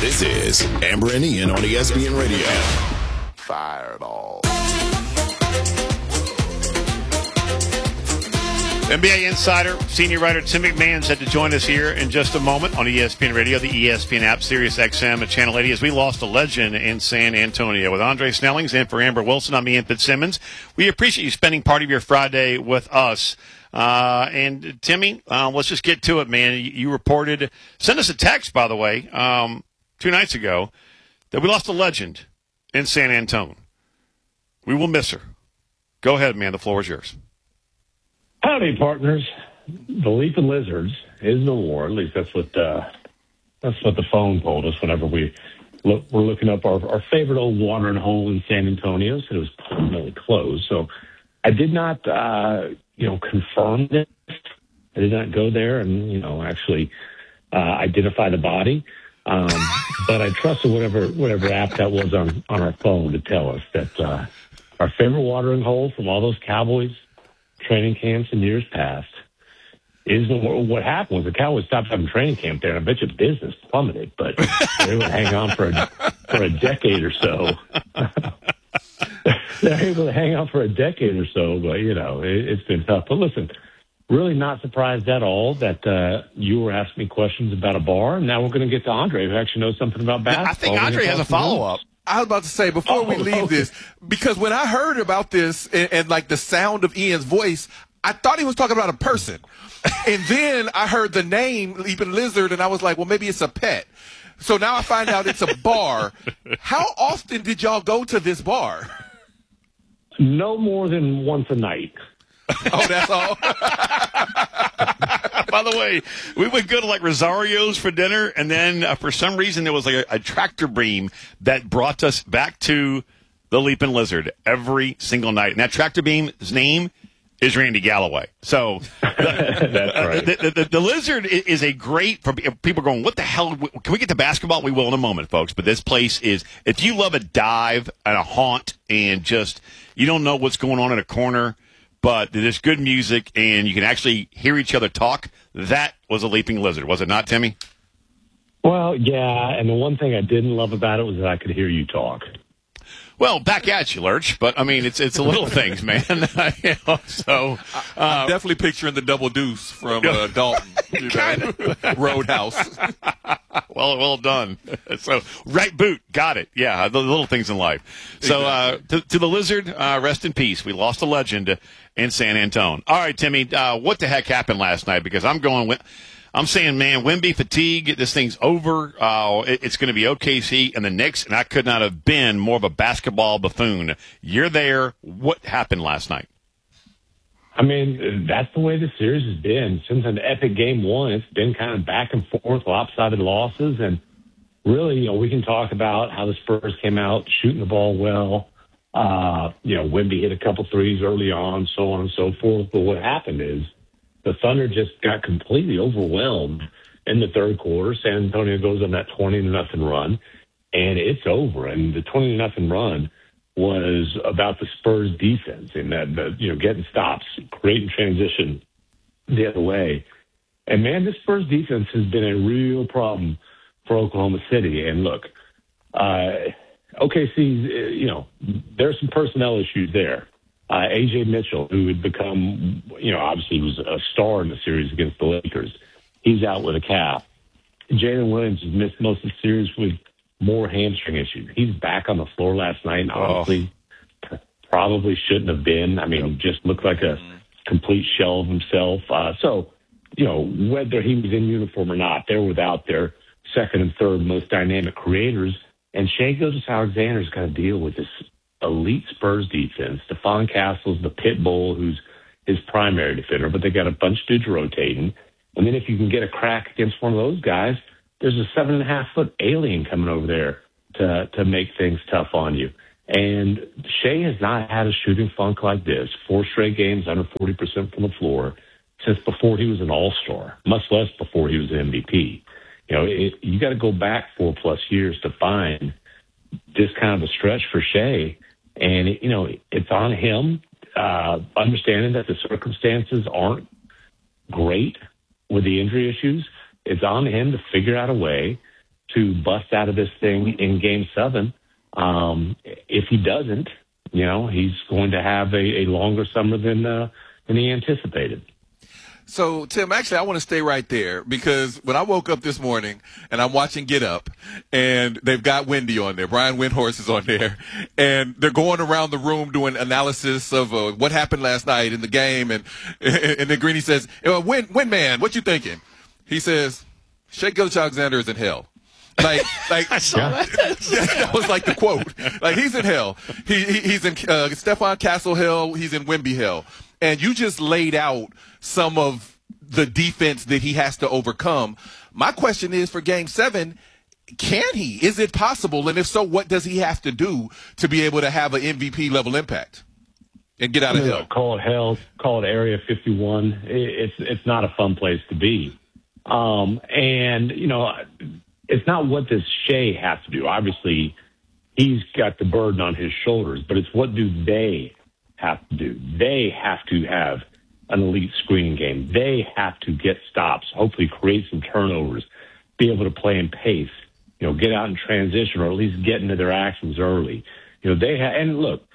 This is Amber and Ian on ESPN Radio. Fireball. NBA insider, senior writer Tim McMahon set to join us here in just a moment on ESPN Radio, the ESPN app, Sirius XM, and Channel 80 as we lost a legend in San Antonio. With Andre Snellings and for Amber Wilson, I'm Ian Fitzsimmons. We appreciate you spending part of your Friday with us. And Timmy, let's just get to it, man. You reported, send us a text, by the way, 2 nights ago, that we lost a legend in San Antonio. We will miss her. Go ahead, man. The floor is yours. Howdy, partners. The Leaping Lizards is no more. At least that's what the phone told us whenever we're looking up our favorite old watering hole in San Antonio. So it was permanently closed. So I did not, confirm this. I did not go there and, actually identify the body. But I trusted whatever app that was on our phone to tell us that our favorite watering hole from all those Cowboys training camps in years past is what happened was the Cowboys stopped having training camp there, and I bet your business plummeted, but they would hang on for a decade or so. They're able to hang on for a decade or so, but, it's been tough. But listen, really not surprised at all that you were asking me questions about a bar, and now we're going to get to Andre, who actually knows something about basketball. I think Andre has a follow-up. I was about to say, before we leave this, because when I heard about this and like the sound of Ian's voice, I thought he was talking about a person. And then I heard the name Leaping Lizard, and I was like, well, maybe it's a pet. So now I find out it's a bar. How often did y'all go to this bar? No more than once a night. Oh, that's all? By the way, we would go to like Rosario's for dinner, and then for some reason there was like a tractor beam that brought us back to the Leaping Lizard every single night. And that tractor beam's name is Randy Galloway. So that's right. The Lizard is a great, for people going, what the hell, can we get to basketball? We will in a moment, folks. But this place is, if you love a dive and a haunt and just, you don't know what's going on in a corner, but there's good music and you can actually hear each other talk, that was a Leaping Lizard, was it not, Timmy? Well, yeah, and the one thing I didn't love about it was that I could hear you talk. Well, back at you, Lurch. But, I mean, it's the little things, man. So I'm definitely picturing the double deuce from Dalton. Roadhouse. Well done. So, right boot. Got it. Yeah, the little things in life. So, to the Lizard, rest in peace. We lost a legend in San Antonio. All right, Timmy, what the heck happened last night? Because I'm saying, man, Wemby fatigue, this thing's over. It's going to be OKC and the Knicks, and I could not have been more of a basketball buffoon. You're there. What happened last night? I mean, that's the way the series has been. Since an epic game one, it's been kind of back and forth, lopsided losses. And really, we can talk about how the Spurs came out shooting the ball well. Wemby hit a couple threes early on, so on and so forth. But what happened is the Thunder just got completely overwhelmed in the third quarter. San Antonio goes on that 20-0 run, and it's over. And the 20-0 run was about the Spurs defense and that, getting stops, creating transition the other way. And, man, this Spurs defense has been a real problem for Oklahoma City. And, look, OKC, there's some personnel issues there. A.J. Mitchell, who had become, obviously was a star in the series against the Lakers, he's out with a calf. Jalen Williams has missed most of the series with more hamstring issues. He's back on the floor last night, and honestly, probably shouldn't have been. I mean, just looked like a complete shell of himself. So, whether he was in uniform or not, they're without their second and third most dynamic creators. And Shai Gilgeous-Alexander's got to deal with this elite Spurs defense. Stephon Castle's the pit bull who's his primary defender, but they got a bunch of dudes rotating. And then if you can get a crack against one of those guys, there's a 7.5-foot alien coming over there to make things tough on you. And Shai has not had a shooting funk like this. 4 straight games under 40% from the floor since before he was an all-star, much less before he was an MVP. You got to go back 4+ years to find this kind of a stretch for Shai. And, it's on him, understanding that the circumstances aren't great with the injury issues. It's on him to figure out a way to bust out of this thing in Game 7. If he doesn't, he's going to have a longer summer than he anticipated. So, Tim, actually, I want to stay right there because when I woke up this morning and I'm watching Get Up and they've got Wendy on there, Brian Windhorst is on there, and they're going around the room doing analysis of what happened last night in the game. And then Greeny says, Win man, what you thinking? He says, Shai Gilgeous-Alexander is in hell. Like I saw that. That was like the quote. Like, he's in hell. He's in Stephon Castle hell. He's in Wemby hell. And you just laid out some of the defense that he has to overcome. My question is, for Game 7, can he? Is it possible? And if so, what does he have to do to be able to have an MVP level impact and get out of hell? Call it hell. Call it Area 51. It's not a fun place to be. And it's not what does Shai have to do. Obviously, he's got the burden on his shoulders, but it's what do they have to do. They have to have an elite screening game. They have to get stops, hopefully create some turnovers, be able to play in pace, get out in transition or at least get into their actions early. They have, and look,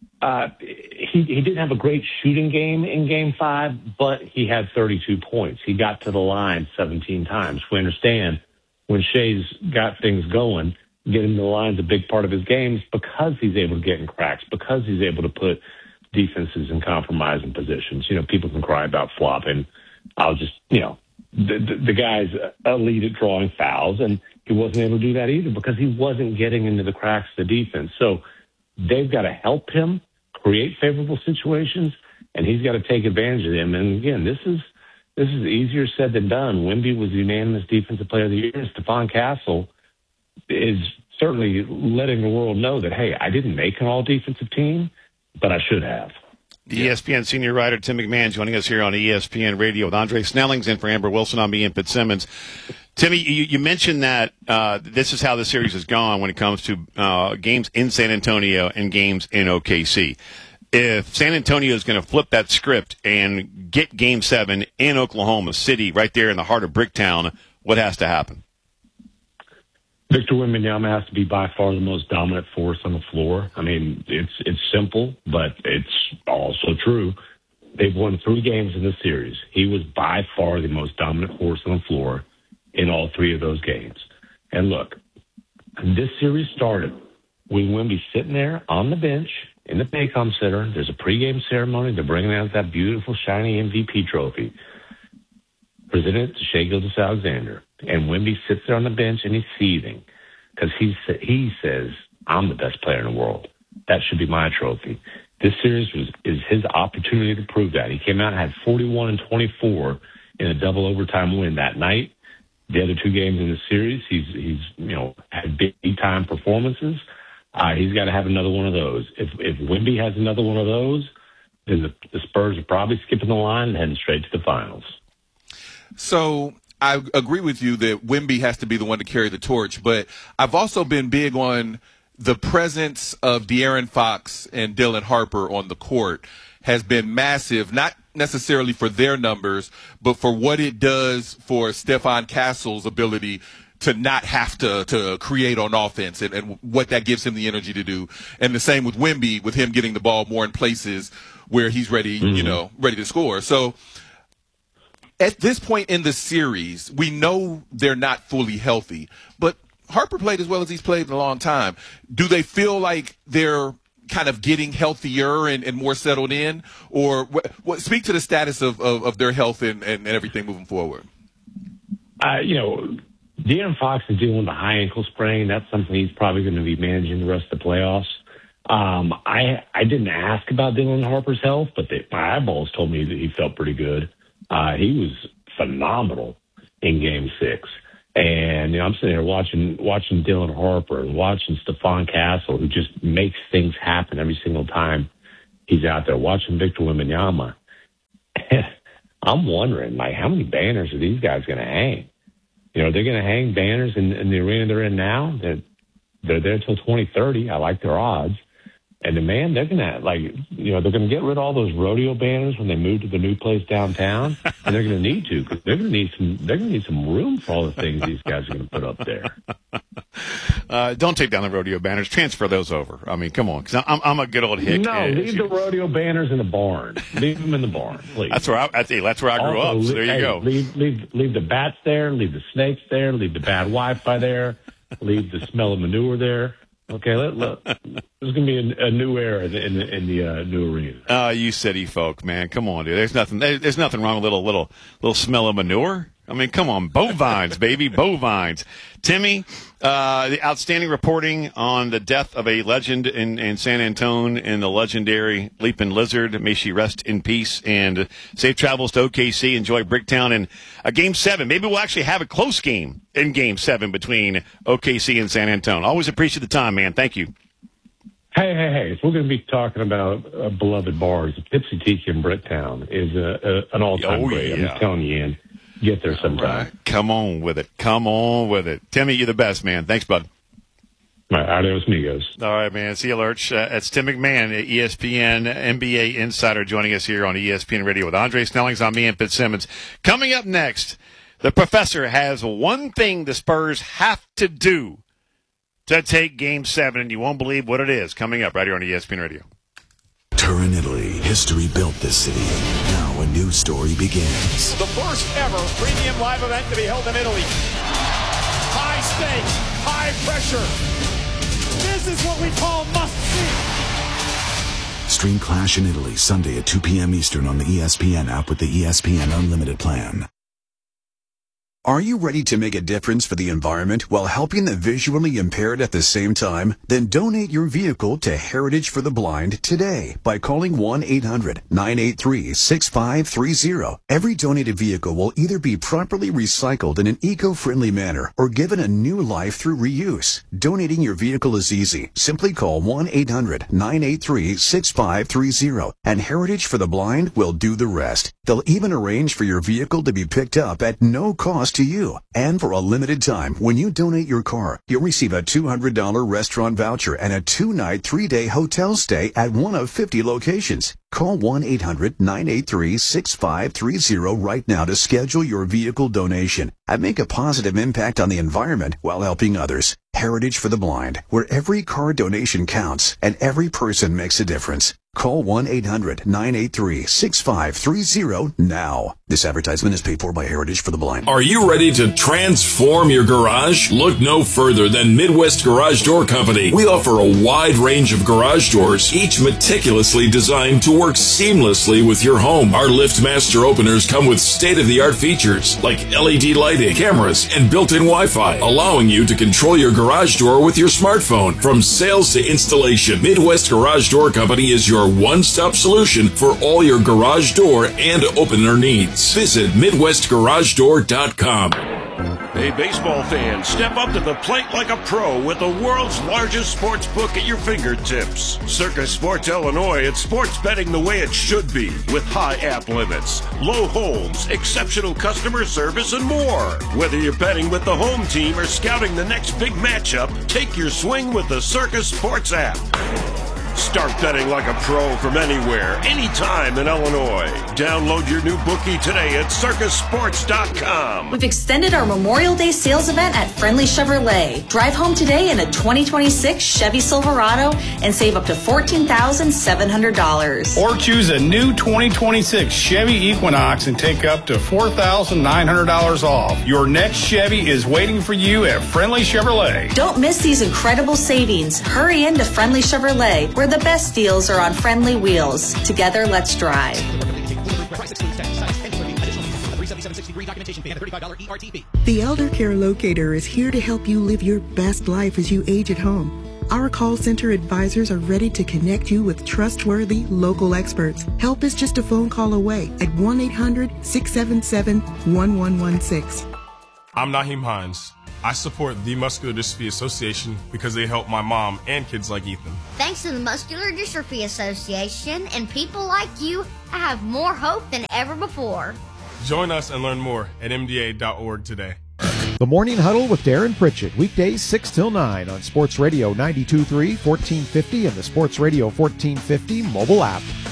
he didn't have a great shooting game in Game 5, but he had 32 points. He got to the line 17 times. We understand when Shai's got things going, getting to the line's a big part of his game because he's able to get in cracks, because he's able to put defenses in compromising positions. People can cry about flopping. I'll just, the guy's elite at drawing fouls, and he wasn't able to do that either because he wasn't getting into the cracks of the defense. So they've got to help him create favorable situations, and he's got to take advantage of them. And again, this is easier said than done. Wemby was the unanimous Defensive Player of the Year. Stephon Castle is certainly letting the world know that, hey, I didn't make an all-defensive team, but I should have. ESPN senior writer Tim McMahon joining us here on ESPN Radio with Andre Snellings in for Amber Wilson. I'm Ian Fitzsimmons. Timmy, you mentioned that this is how the series has gone when it comes to games in San Antonio and games in OKC. If San Antonio is going to flip that script and get Game 7 in Oklahoma City, right there in the heart of Bricktown, what has to happen? Victor Wembanyama has to be by far the most dominant force on the floor. I mean, it's simple, but it's also true. They've won 3 games in this series. He was by far the most dominant force on the floor in all 3 of those games. And look, this series started with Wemby sitting there on the bench in the Paycom Center. There's a pregame ceremony. They're bringing out that beautiful, shiny MVP trophy. Presented it to Shai Gilgeous-Alexander. And Wemby sits there on the bench and he's seething because he says, I'm the best player in the world. That should be my trophy. This series is his opportunity to prove that. He came out and had 41 and 24 in a double overtime win that night. The other 2 games in the series, he's had big time performances. He's got to have another one of those. If Wemby has another one of those, then the Spurs are probably skipping the line and heading straight to the finals. So I agree with you that Wemby has to be the one to carry the torch, but I've also been big on the presence of De'Aaron Fox and Dylan Harper on the court has been massive, not necessarily for their numbers, but for what it does for Stephon Castle's ability to not have to create on offense and what that gives him the energy to do. And the same with Wemby, with him getting the ball more in places where he's ready, ready to score. So at this point in the series, we know they're not fully healthy, but Harper played as well as he's played in a long time. Do they feel like they're kind of getting healthier and more settled in? Or speak to the status of their health and everything moving forward. De'Aaron Fox is dealing with a high ankle sprain. That's something he's probably going to be managing the rest of the playoffs. I didn't ask about Dylan Harper's health, but my eyeballs told me that he felt pretty good. He was phenomenal in Game 6. And I'm sitting there watching Dylan Harper and watching Stephon Castle, who just makes things happen every single time he's out there. Watching Victor Wembanyama. I'm wondering, how many banners are these guys going to hang? They're going to hang banners in the arena they're in now. They're there until 2030. I like their odds. And then, man, they're gonna they're gonna get rid of all those rodeo banners when they move to the new place downtown, and they're gonna need to because they're gonna need some room for all the things these guys are gonna put up there. Don't take down the rodeo banners. Transfer those over. I mean, come on, because I'm a good old hick. No, leave the rodeo banners in the barn. Leave them in the barn, please. That's where I grew up. So there you go. Leave the bats there. Leave the snakes there. Leave the bad Wi-Fi there. Leave the smell of manure there. Okay, look. There's going to be a new era in the new arena. You city folk, man, come on, dude. There's nothing wrong with a little smell of manure. I mean, come on, bovines, baby, bovines. Timmy, the outstanding reporting on the death of a legend in San Antone and the legendary Leaping Lizard. May she rest in peace, and safe travels to OKC. Enjoy Bricktown and a Game 7. Maybe we'll actually have a close game in Game 7 between OKC and San Antone. Always appreciate the time, man. Thank you. Hey, if we're going to be talking about beloved bars, Tipsy Tiki in Bricktown is an all-time great. Yeah. I'm telling you, Ian. Get there sometime. Right. Come on with it. Timmy, you're the best, man. Thanks, bud. All right, adios, amigos. All right, man. See you, Lurch. It's Tim McMahon, ESPN NBA insider, joining us here on ESPN Radio with Andre Snellings. I'm Ian Fitzsimmons. Coming up next, the professor has one thing the Spurs have to do to take Game 7, and you won't believe what it is. Coming up right here on ESPN Radio. Turin, Italy. History built this city. Now a new story begins. The first ever premium live event to be held in Italy. High stakes, high pressure. This is what we call must-see. Stream Clash in Italy Sunday at 2 p.m. Eastern on the ESPN app with the ESPN Unlimited plan. Are you ready to make a difference for the environment while helping the visually impaired at the same time? Then donate your vehicle to Heritage for the Blind today by calling 1-800-983-6530. Every donated vehicle will either be properly recycled in an eco-friendly manner or given a new life through reuse. Donating your vehicle is easy. Simply call 1-800-983-6530 and Heritage for the Blind will do the rest. They'll even arrange for your vehicle to be picked up at no cost to you. And for a limited time, when you donate your car, you'll receive a $200 restaurant voucher and a 2-night, 3-day hotel stay at one of 50 locations. Call 1-800-983-6530 right now to schedule your vehicle donation and make a positive impact on the environment while helping others. Heritage for the Blind, where every car donation counts and every person makes a difference. Call 1-800-983-6530 now. This advertisement is paid for by Heritage for the Blind. Are you ready to transform your garage? Look no further than Midwest Garage Door Company. We offer a wide range of garage doors, each meticulously designed to work seamlessly with your home. Our LiftMaster openers come with state-of-the-art features like LED lighting, cameras, and built-in Wi-Fi, allowing you to control your garage door with your smartphone. From sales to installation, Midwest Garage Door Company is your one-stop solution for all your garage door and opener needs. Visit MidwestGarageDoor.com. Hey, baseball fans, step up to the plate like a pro with the world's largest sports book at your fingertips. Circus Sports Illinois, it's sports betting the way it should be, with high app limits, low holds, exceptional customer service, and more. Whether you're betting with the home team or scouting the next big matchup, take your swing with the Circus Sports app. Start betting like a pro from anywhere, anytime in Illinois. Download your new bookie today at circusports.com. We've extended our Memorial Day sales event at Friendly Chevrolet. Drive home today in a 2026 Chevy Silverado and save up to $14,700. Or choose a new 2026 Chevy Equinox and take up to $4,900 off. Your next Chevy is waiting for you at Friendly Chevrolet. Don't miss these incredible savings. Hurry into Friendly Chevrolet, where the best deals are on friendly wheels. Together, let's drive. The Elder Care Locator is here to help you live your best life as you age at home. Our call center advisors are ready to connect you with trustworthy local experts. Help is just a phone call away at 1-800-677-1116. I'm Naheem Hines. I support the Muscular Dystrophy Association because they help my mom and kids like Ethan. Thanks to the Muscular Dystrophy Association and people like you, I have more hope than ever before. Join us and learn more at MDA.org today. The Morning Huddle with Darren Pritchett, weekdays 6 till 9 on Sports Radio 92.3, 1450, and the Sports Radio 1450 mobile app.